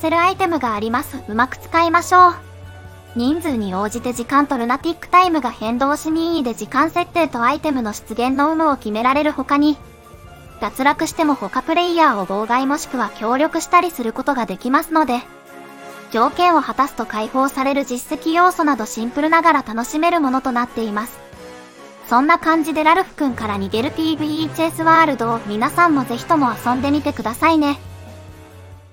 せるアイテムがあります。うまく使いましょう。人数に応じて時間とルナティックタイムが変動し任意で時間設定とアイテムの出現の有無を決められる他に、脱落しても他プレイヤーを妨害もしくは協力したりすることができますので、条件を果たすと解放される実績要素などシンプルながら楽しめるものとなっています。そんな感じでラルフ君から逃げる PVE チェイスワールドを皆さんもぜひとも遊んでみてくださいね。